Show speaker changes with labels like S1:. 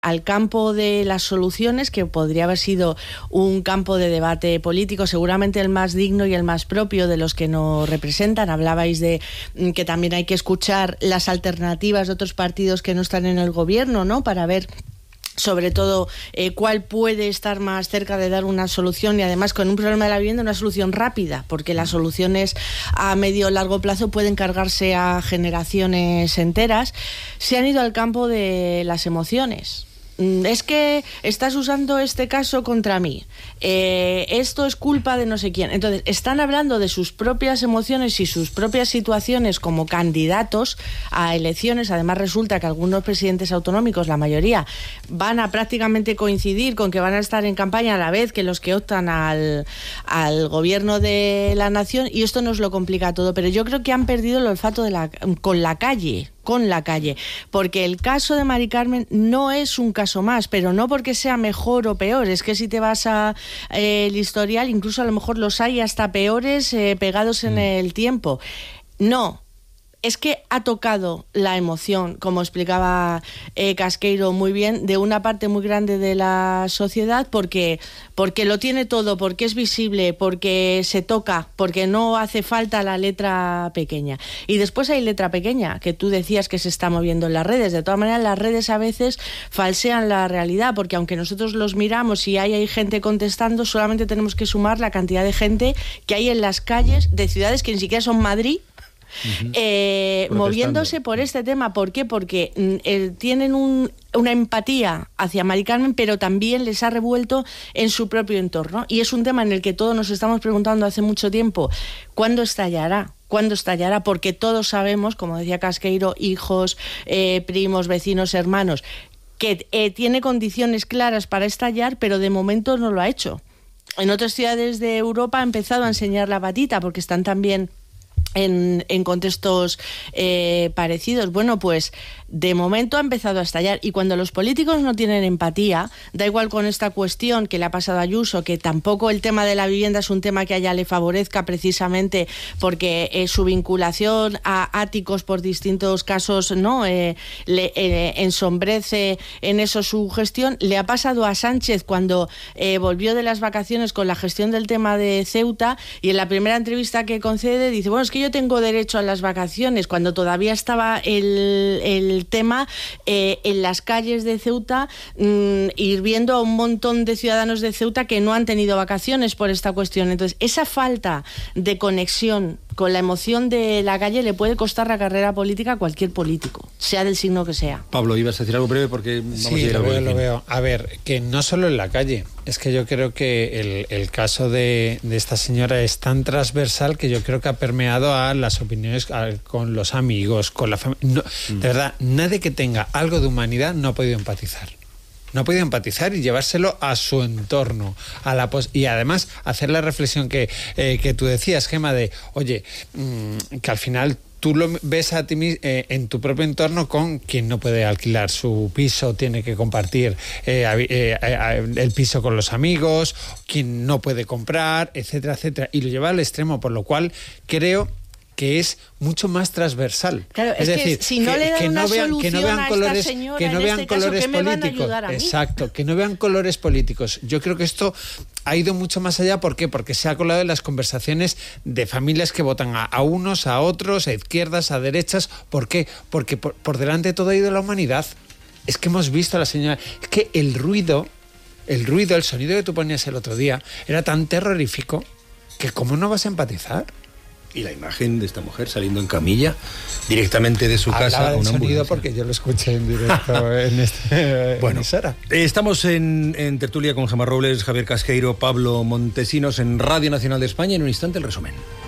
S1: al campo de las soluciones, que podría haber sido un campo de debate político, seguramente el más digno y el más propio de los que nos representan. Hablabais de que también hay que escuchar las alternativas de otros partidos que no están en el gobierno, ¿no?, para ver sobre todo cuál puede estar más cerca de dar una solución, y además con un problema de la vivienda una solución rápida, porque las soluciones a medio o largo plazo pueden cargarse a generaciones enteras. Se han ido al campo de las emociones. Es que estás usando este caso contra mí, esto es culpa de no sé quién. Entonces están hablando de sus propias emociones y sus propias situaciones como candidatos a elecciones. Además resulta que algunos presidentes autonómicos, la mayoría, van a prácticamente coincidir con que van a estar en campaña a la vez que los que optan al gobierno de la nación, y esto nos lo complica todo. Pero yo creo que han perdido el olfato con la calle, porque el caso de Mari Carmen no es un caso más, pero no porque sea mejor o peor. Es que si te vas a el historial, incluso a lo mejor los hay hasta peores pegados en el tiempo. No, es que ha tocado la emoción, como explicaba Casqueiro muy bien, de una parte muy grande de la sociedad, porque lo tiene todo, porque es visible, porque se toca, porque no hace falta la letra pequeña. Y después hay letra pequeña, que tú decías que se está moviendo en las redes. De todas maneras, las redes a veces falsean la realidad, porque aunque nosotros los miramos y hay gente contestando, solamente tenemos que sumar la cantidad de gente que hay en las calles de ciudades que ni siquiera son Madrid, moviéndose por este tema. ¿Por qué? Porque tienen una empatía hacia Mari Carmen, pero también les ha revuelto en su propio entorno, y es un tema en el que todos nos estamos preguntando hace mucho tiempo: ¿cuándo estallará? Porque todos sabemos, como decía Casqueiro, hijos, primos, vecinos, hermanos, que tiene condiciones claras para estallar, pero de momento no lo ha hecho. En otras ciudades de Europa ha empezado a enseñar la patita, porque están también en contextos parecidos. Bueno, pues de momento ha empezado a estallar, y cuando los políticos no tienen empatía, da igual con esta cuestión que le ha pasado a Ayuso, que tampoco el tema de la vivienda es un tema que a ella le favorezca, precisamente porque su vinculación a áticos por distintos casos no le ensombrece en eso su gestión. Le ha pasado a Sánchez cuando volvió de las vacaciones con la gestión del tema de Ceuta, y en la primera entrevista que concede dice: bueno, es que yo tengo derecho a las vacaciones, cuando todavía estaba el tema en las calles de Ceuta, ir viendo a un montón de ciudadanos de Ceuta que no han tenido vacaciones por esta cuestión. Entonces, esa falta de conexión con la emoción de la calle le puede costar la carrera política a cualquier político, sea del signo que sea.
S2: Pablo, ibas a decir algo breve porque vamos a ir a
S3: lo veo. A ver, que no solo en la calle, es que yo creo que el caso de esta señora es tan transversal que yo creo que ha permeado a las opiniones con los amigos, con la familia. No, de verdad, nadie que tenga algo de humanidad no ha podido empatizar. No ha podido empatizar y llevárselo a su entorno, y además hacer la reflexión que tú decías, Gemma, de oye, que al final tú lo ves a ti en tu propio entorno con quien no puede alquilar su piso, tiene que compartir el piso con los amigos, quien no puede comprar, etcétera, etcétera, y lo lleva al extremo, por lo cual creo que es mucho más transversal.
S1: Claro, es decir, si no le dan una solución a esta señora,
S3: que no
S1: en
S3: vean
S1: este
S3: colores
S1: caso, ¿qué me van a
S3: políticos.
S1: ayudar a mí?
S3: Exacto, que no vean colores políticos. Yo creo que esto ha ido mucho más allá. ¿Por qué? Porque se ha colado en las conversaciones de familias que votan a unos, a otros, a izquierdas, a derechas. ¿Por qué? Porque por delante de todo ha ido la humanidad. Es que hemos visto a la señora... Es que el ruido, el sonido que tú ponías el otro día era tan terrorífico que ¿cómo no vas a empatizar?
S2: Y la imagen de esta mujer saliendo en camilla directamente de su casa a una
S3: ambulancia. Porque yo lo escuché en directo en este.
S2: Bueno, estamos en tertulia con Gemma Robles, Javier Casqueiro, Pablo Montesinos en Radio Nacional de España. En un instante el resumen.